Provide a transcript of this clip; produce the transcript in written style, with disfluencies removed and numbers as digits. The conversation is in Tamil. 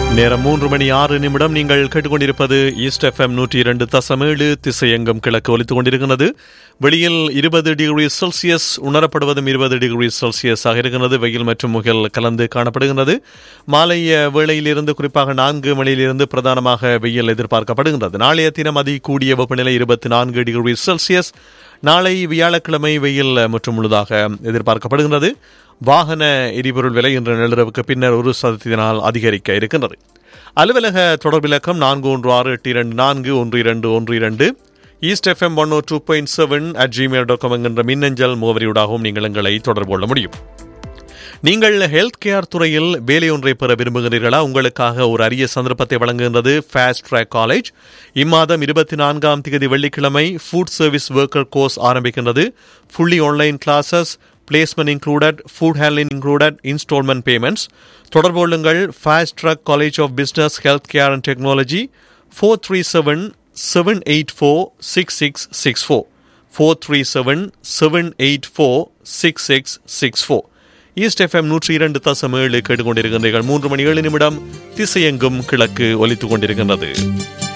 நேரம் 3:06. நீங்கள் கேட்டுக்கொண்டிருப்பது ஈஸ்ட் எஃப்எம் 102.7 திசையெங்கும் கிழக்கு ஒலித்துக் கொண்டிருக்கிறது. வெளியில் 20 டிகிரி செல்சியஸ் உணரப்படுவதும் 20 டிகிரி செல்சியஸ் ஆக இருக்கிறது. வெயில் மற்றும் முகில் கலந்து காணப்படுகிறது. மாலை வேளையிலிருந்து குறிப்பாக 4 மணியிலிருந்து பிரதானமாக வெயில் எதிர்பார்க்கப்படுகின்றது. நாளைய தினம் அதி கூடிய வெப்பநிலை 24 டிகிரி செல்சியஸ். நாளை வியாழக்கிழமை வெயில் மற்றும் முழுதாக எதிர்பார்க்கப்படுகின்றது. வாகன எரிபொருள் விலை இன்று நள்ளிரவுக்கு பின்னர் 1% அதிகரிக்க இருக்கின்றது. அலுவலக தொடர்பிலக்கம் 4168241212 ஈஸ்ட் எஃப்எம் 102.7 என்கின்ற மின்னஞ்சல் முகவரியூடாகவும் நீங்கள் எங்களை தொடர்பு கொள்ள முடியும். நீங்கள் ஹெல்த் கேர் துறையில் வேலையொன்றை பெற விரும்புகிறீர்களா? உங்களுக்காக ஒரு அரிய சந்தர்ப்பத்தை வழங்குகின்றது ஃபாஸ்ட் ட்ராக் காலேஜ். இம்மாதம் 24ஆம் தேதி வெள்ளிக்கிழமை food service worker course ஆரம்பிக்கின்றது. Fully online classes, placement included, food handling included, installment payments. தொடர்பு கொள்ளுங்கள் fast track college of business health care and technology 437-784-6664 437-784-6664. East FM 102.7 கேட்டுக்கொண்டிருக்கின்றீர்கள். 3:07 திசையெங்கும் கிழக்கு ஒலித்துக் கொண்டிருக்கின்றது.